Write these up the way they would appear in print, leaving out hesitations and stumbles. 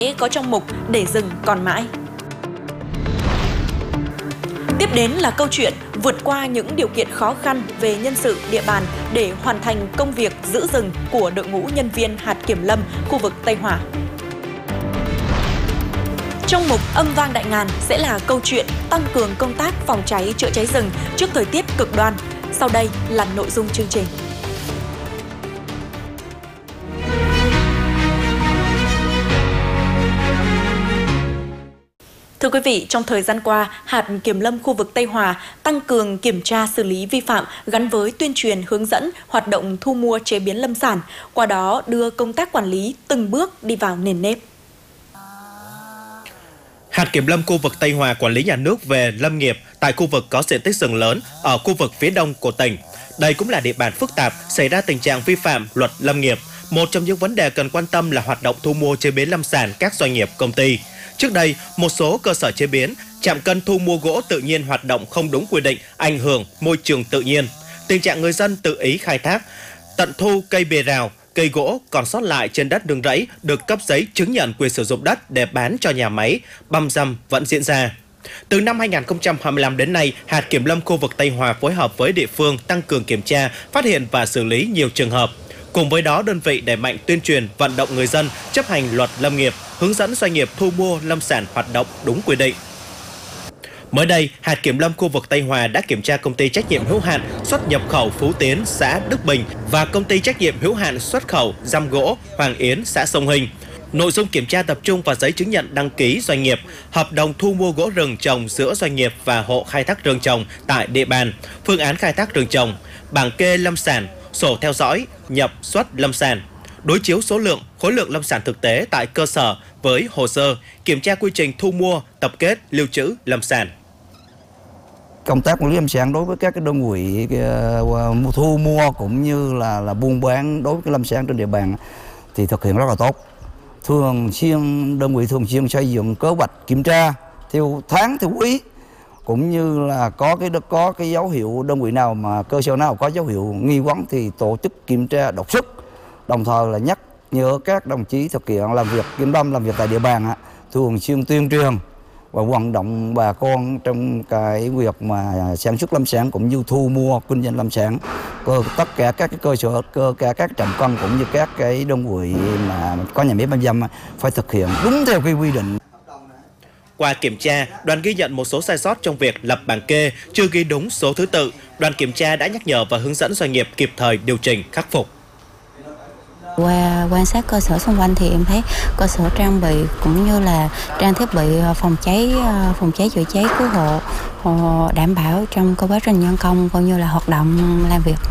có trong mục Để rừng còn mãi. Tiếp đến là câu chuyện vượt qua những điều kiện khó khăn về nhân sự địa bàn để hoàn thành công việc giữ rừng của đội ngũ nhân viên hạt kiểm lâm khu vực Tây Hòa. Trong mục Âm vang đại ngàn sẽ là câu chuyện tăng cường công tác phòng cháy chữa cháy rừng trước thời tiết cực đoan. Sau đây là nội dung chương trình. Thưa quý vị, trong thời gian qua, hạt kiểm lâm khu vực Tây Hòa tăng cường kiểm tra xử lý vi phạm gắn với tuyên truyền hướng dẫn hoạt động thu mua chế biến lâm sản, qua đó đưa công tác quản lý từng bước đi vào nền nếp. Hạt kiểm lâm khu vực Tây Hòa quản lý nhà nước về lâm nghiệp tại khu vực có diện tích rừng lớn ở khu vực phía đông của tỉnh. Đây cũng là địa bàn phức tạp, xảy ra tình trạng vi phạm luật lâm nghiệp. Một trong những vấn đề cần quan tâm là hoạt động thu mua chế biến lâm sản các doanh nghiệp, công ty. Trước đây, một số cơ sở chế biến, trạm cân thu mua gỗ tự nhiên hoạt động không đúng quy định, ảnh hưởng môi trường tự nhiên. Tình trạng người dân tự ý khai thác, tận thu cây bìa rào, cây gỗ còn sót lại trên đất nương rẫy được cấp giấy chứng nhận quyền sử dụng đất để bán cho nhà máy, băm răm vẫn diễn ra. Từ năm 2025 đến nay, hạt kiểm lâm khu vực Tây Hòa phối hợp với địa phương tăng cường kiểm tra, phát hiện và xử lý nhiều trường hợp. Cùng với đó, đơn vị đẩy mạnh tuyên truyền, vận động người dân chấp hành luật lâm nghiệp, hướng dẫn doanh nghiệp thu mua lâm sản hoạt động đúng quy định. Mới đây, hạt kiểm lâm khu vực Tây Hòa đã kiểm tra công ty trách nhiệm hữu hạn xuất nhập khẩu Phú Tiến, xã Đức Bình và công ty trách nhiệm hữu hạn xuất khẩu răm gỗ Hoàng Yến, xã Sông Hình. Nội dung kiểm tra tập trung vào giấy chứng nhận đăng ký doanh nghiệp, hợp đồng thu mua gỗ rừng trồng giữa doanh nghiệp và hộ khai thác rừng trồng tại địa bàn, phương án khai thác rừng trồng, bảng kê lâm sản, sổ theo dõi, nhập xuất lâm sản, đối chiếu số lượng, khối lượng lâm sản thực tế tại cơ sở với hồ sơ, kiểm tra quy trình thu mua, tập kết, lưu trữ lâm sản. Công tác quản lý lâm sản đối với các cái đơn vị thu mua cũng như là buôn bán đối với cái lâm sản trên địa bàn thì thực hiện rất là tốt. Đơn vị thường xuyên xây dựng kế hoạch kiểm tra theo tháng, theo quý, cũng như là có cái dấu hiệu đơn vị nào mà cơ sở nào có dấu hiệu nghi vấn thì tổ chức kiểm tra đột xuất, đồng thời là nhắc nhở các đồng chí thực hiện làm việc kiểm lâm, làm việc tại địa bàn thường xuyên tuyên truyền và vận động bà con trong cái việc mà sản xuất lâm sản cũng như thu mua kinh doanh lâm sản. Tất cả các cái cơ sở, các trạm cân cũng như các cái đơn vị mà có nhà máy băm dăm phải thực hiện đúng theo cái quy định. Qua kiểm tra, đoàn ghi nhận một số sai sót trong việc lập bảng kê, chưa ghi đúng số thứ tự. Đoàn kiểm tra đã nhắc nhở và hướng dẫn doanh nghiệp kịp thời điều chỉnh, khắc phục. Qua quan sát cơ sở xung quanh thì em thấy cơ sở trang bị cũng như là trang thiết bị phòng cháy chữa cháy cứu hộ đảm bảo trong quá trình nhân công cũng như là hoạt động làm việc.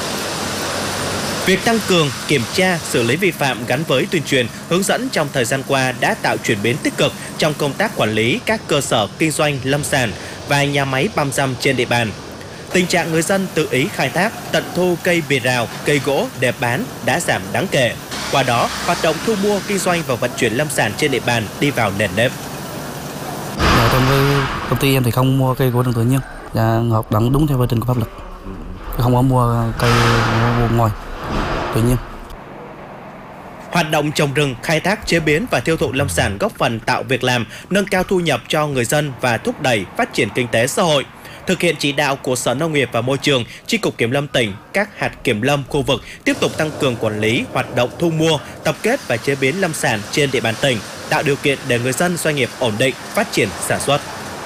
Việc tăng cường, kiểm tra, xử lý vi phạm gắn với tuyên truyền, hướng dẫn trong thời gian qua đã tạo chuyển biến tích cực trong công tác quản lý các cơ sở kinh doanh lâm sản và nhà máy băm răm trên địa bàn. Tình trạng người dân tự ý khai thác, tận thu cây bìa rào, cây gỗ để bán đã giảm đáng kể. Qua đó, hoạt động thu mua, kinh doanh và vận chuyển lâm sản trên địa bàn đi vào nền nếp. Trong cái công ty em thì không mua cây gỗ rừng tự nhiên, hoạt động đúng theo quy định của pháp luật, không có mua cây ngoài tự nhiên. Hoạt động trồng rừng, khai thác, chế biến và tiêu thụ lâm sản góp phần tạo việc làm, nâng cao thu nhập cho người dân và thúc đẩy phát triển kinh tế xã hội. Thực hiện chỉ đạo của Sở Nông nghiệp và Môi trường, Chi cục Kiểm lâm tỉnh, các hạt kiểm lâm khu vực tiếp tục tăng cường quản lý hoạt động thu mua, tập kết và chế biến lâm sản trên địa bàn tỉnh, tạo điều kiện để người dân, doanh nghiệp ổn định, phát triển sản xuất.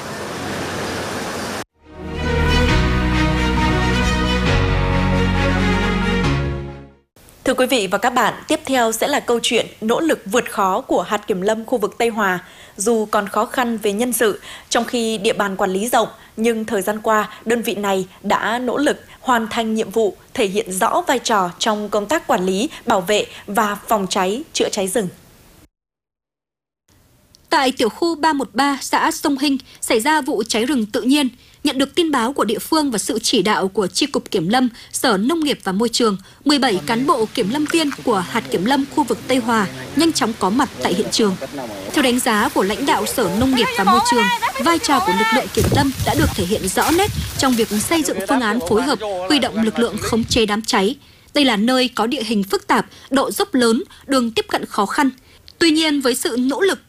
Thưa quý vị và các bạn, tiếp theo sẽ là câu chuyện nỗ lực vượt khó của hạt kiểm lâm khu vực Tây Hòa. Dù còn khó khăn về nhân sự, trong khi địa bàn quản lý rộng, nhưng thời gian qua, đơn vị này đã nỗ lực hoàn thành nhiệm vụ, thể hiện rõ vai trò trong công tác quản lý, bảo vệ và phòng cháy, chữa cháy rừng. Tại tiểu khu 313 xã Sông Hình xảy ra vụ cháy rừng tự nhiên. Nhận được tin báo của địa phương và sự chỉ đạo của Chi cục Kiểm lâm, Sở Nông nghiệp và Môi trường, 17 cán bộ kiểm lâm viên của hạt kiểm lâm khu vực Tây Hòa nhanh chóng có mặt tại hiện trường. Theo đánh giá của lãnh đạo Sở Nông nghiệp và Môi trường, vai trò của lực lượng kiểm lâm đã được thể hiện rõ nét trong việc xây dựng phương án phối hợp, huy động lực lượng khống chế đám cháy. Đây là nơi có địa hình phức tạp, độ dốc lớn, đường tiếp cận khó khăn. Tuy nhiên với sự nỗ lực